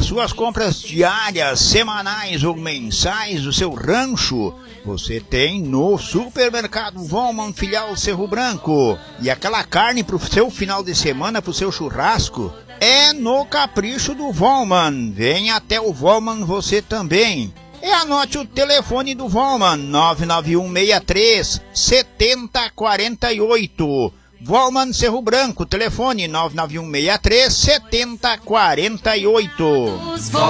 suas compras diárias, semanais ou mensais do seu rancho, você tem no Supermercado Vollmann Filial Cerro Branco. E aquela carne pro seu final de semana, pro seu churrasco, é no Capricho do Vollmann. Vem até o Vollmann você também. E anote o telefone do Vollmann, 99163 7048. Vollmann Cerro Branco, telefone 99163 7048.